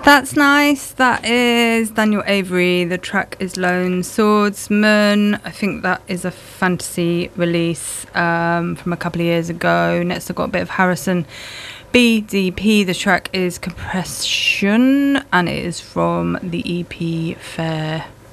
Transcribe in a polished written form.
That's nice. That is Daniel Avery. The track is Lone Swordsman. I think that is a fantasy release from a couple of years ago. Next, I've got a bit of Harrison BDP. The track is Compression, and it is from the EP Fair